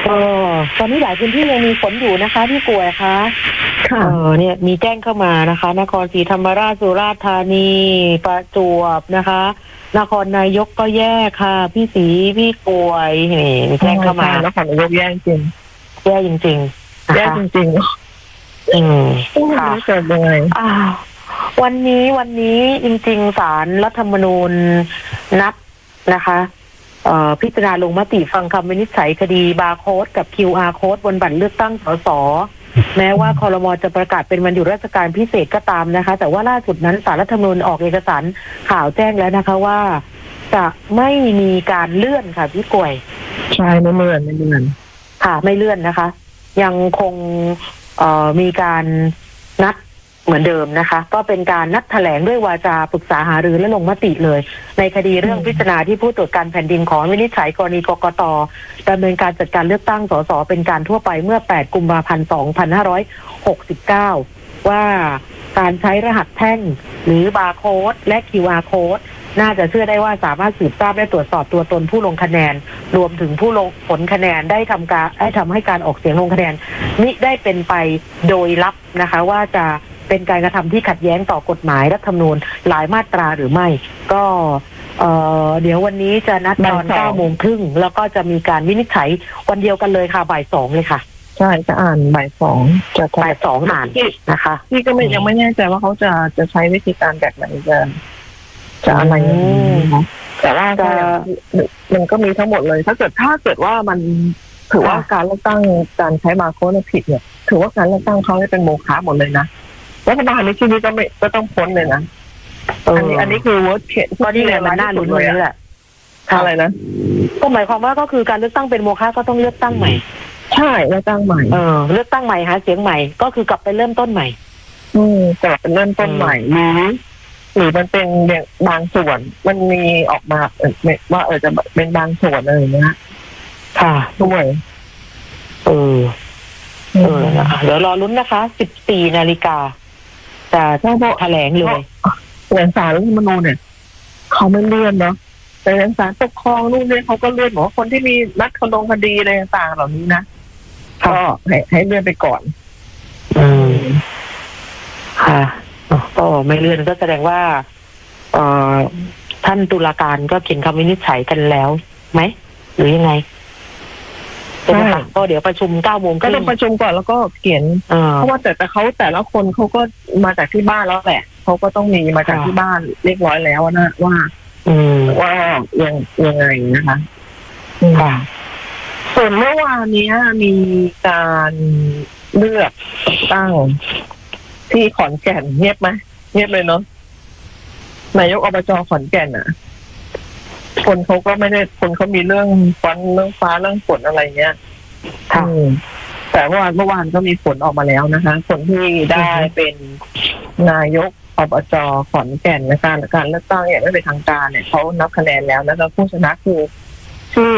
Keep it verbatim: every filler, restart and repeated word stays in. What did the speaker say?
อตอนนี้หลายพื้นที่ยังมีฝนอยู่นะคะพี่กวยคะค่ะเออเนี่ยมีแจ้งเข้ามานะคะนครศรีธรรมราชสุราษฎร์ธานีประจวบนะคะนครนายกก็แย่ค่ะพี่ศรีพี่กวยนี่มีแจ้งเข้ามานครนายกแย่จริงแย่จริงๆแย่จริงๆอืมค่ะเกิดยังไงอ่าวันนี้วันนี้จริงๆศาลรัฐธรรมนูญนัดนะคะพิจารณาลงมติฟังคำวินิจฉัยคดีบาร์โค้ดกับ คิว อาร์ โค้ดบนบัตรเลือกตั้งสสแม้ว่าครม.จะประกาศเป็นวันหยุดราชการพิเศษก็ตามนะคะแต่ว่าล่าสุดนั้นศาลรัฐธรรมนูญออกเอกสารข่าวแจ้งแล้วนะคะว่าจะไม่มีการเลื่อนค่ะพี่กวยใช่ไม่เลื่อนไม่เลื่อนค่ะไม่เลื่อนนะคะยังคงเอ่อมีการนัดเหมือนเดิมนะคะก็เป็นการนัดแถลงด้วยวาจาปรึกษาหารือและลงมติเลยในคดีเรื่องพิจารณาที่ผู้ตรวจการแผ่นดินขอวินิจฉัยกรณีกกต.ดำเนินการจัดการเลือกตั้งสสเป็นการทั่วไปเมื่อแปดกุมภาพันธ์สองพันห้าร้อยหกสิบเก้าว่าการใช้รหัสแท่งหรือบาร์โค้ดและ คิว อาร์ โค้ดน่าจะเชื่อได้ว่าสามารถสืบทราบและตรวจสอบตัวตนผู้ลงคะแนนรวมถึงผู้ลงผลคะแนนได้ทำการได้ทำให้การออกเสียงลงคะแนนมิได้เป็นไปโดยลับนะคะว่าจะเป็นการกระทำที่ขัดแย้งต่อกฎหมายรัฐธรรมนูญหลายมาตราหรือไม่ก็เอ่อเดี๋ยววันนี้จะนัดตอนเก้าโมงครึ่งแล้วก็จะมีการวินิจฉัยวันเดียวกันเลยค่ะบ่ายสองเลยค่ะใช่จะอ่านบ่ายสองจะบ่ายสองอ่านนะคะพี่ก็ไม่ยังไม่แน่ใจว่าเขาจะจะใช้วิธีการแบบไหนจะจะอะไรแต่ว่าจะมันก็มีทั้งหมดเลยถ้าเกิดถ้าเกิดว่ามันถือว่าการเลือกตั้งการใช้บาร์โค้ดผิดเนี่ยถือว่าการเลือกตั้งเขาเป็นโมฆะหมดเลยนะรัฐบาลในที่นี้ก็ไม่ก็ต้องพ้นเลยนะอันนี้อันนี้คือวอร์ดเขตก็ที่เลยมันน่าลุ้นเลยแหละอะไรนะก็หมายความว่าก็คือการเลือกตั้งเป็นโมฆะก็ต้องเลือกตั้งใหม่ใช่เลือกตั้งใหม่เออเลือกตั้งใหม่หาเสียงใหม่ก็คือกลับไปเริ่มต้นใหม่อืมกลับไปเริ่มต้นใหม่หรือหรือมันเป็นบางส่วนมันมีออกมาเออว่าเออจะเป็นบางส่วนอะไรอย่างเงี้ยค่ะด้วยเออเออนะคะเดี๋ยวรอลุ้นนะคะสิบสี่นาฬิกาจะแถลงเลยอย่างศาลรัฐธรรมนูญเนี่ยเขาไม่เลื่อนเนาะแต่อย่างศาลปกครองนู่นเนี่ยเขาก็เลื่อนบอกว่าคนที่มีนัดคดีคดีอะไรต่างๆเหล่านี้นะก็ให้ให้เลื่อนไปก่อนอืมค่ะก็ไม่เลื่อนก็แสดงว่าเอ่อท่านตุลาการก็เขียนคำวินิจฉัยกันแล้วไหมหรือยังไงใช่ค่ะก็เดี๋ยวประชุมเก้าโมงก็ต้องประชุมก่อนแล้วก็เขียนเพราะว่าแต่แต่เขาแต่ละคนเขาก็มาจากที่บ้านแล้วแหละเขาก็ต้องมีมาจากที่บ้านเรียบร้อยแล้วนะว่าว่ายังยังไงนะคะค่ะส่วนเมื่อวานนี้มีการเลือกตั้งที่ขอนแก่นเงียบไหมเงียบเลยเนาะนายกอบจ.ขอนแก่นอ่ะคนเขาก็ไม่ได้คนเขามีเรื่องฟันเรื่องฟ้าเรื่องฝนอะไรเงี้ยค่ะแต่เมื่อวานเมื่อวานก็มีผลออกมาแล้วนะคะคนที่ได้เป็นนายกอบจ.ขอนแก่นในการการเลือกตั้งอย่างไม่เป็นทางการเนี่ยเขานับคะแนนแล้วนะคะผู้ชนะคือ